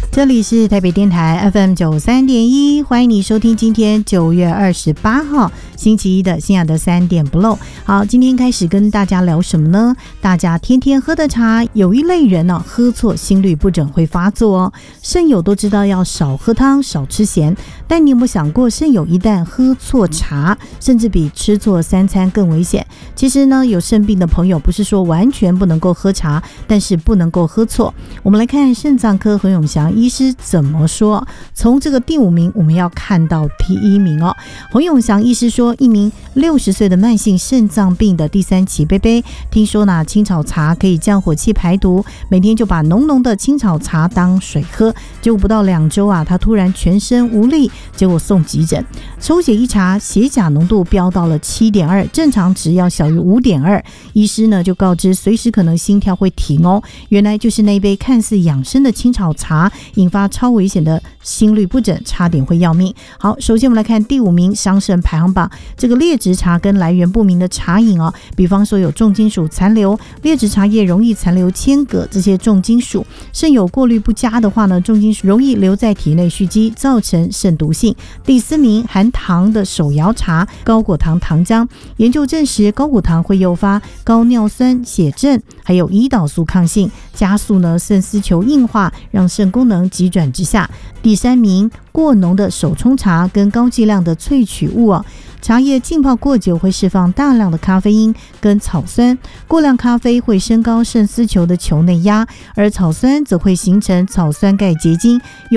这里是台北电台 FM93.1， 欢迎你收听今天9月28号星期一的新雅的3点不漏。好，今天开始跟大家聊什么呢？大家天天喝的茶，有一类人呢，喝错心律不整会发作哦。肾友都知道要少喝汤少吃咸，但你有没有想过，肾友一旦喝错茶，甚至比吃错3餐更危险。其实呢，有肾病的朋友不是说完全不能够喝茶，但是不能够喝错。我们来看肾脏科何永祥医师怎么说。从这个第5名我们要看到第1名哦。何永祥医师说，一名60岁的慢性肾脏病的第3期伯伯，听说呢青草茶可以降火气排毒，每天就把浓浓的青草茶当水喝，结果不到2周啊，他突然全身无力，结果送急诊，抽血一查，血钾浓度飙到了 7.2， 正常值要小于 5.2， 医师呢就告知随时可能心跳会停哦。原来就是那一杯看似养生的青草茶引发超危险的心律不整，差点会要命。好，首先我们来看第5名伤肾排行榜，这个劣质茶跟来源不明的茶饮哦，比方说有重金属残留，劣质茶叶容易残留铅镉这些重金属，肾有过滤不佳的话呢，重金属容易留在体内蓄积，造成肾毒性。第4名含糖的手摇茶高果糖糖浆，研究证实高果糖会诱发高尿酸、血症，还有胰岛素抗性，加速呢肾丝球硬化，让肾功能急转直下。第3名过浓的手冲茶跟高剂量的萃取物哦，茶叶浸泡过久会释放大量的咖啡因跟草酸，过量咖啡会升高肾丝球的球内压，而草酸则会形成草酸钙结晶，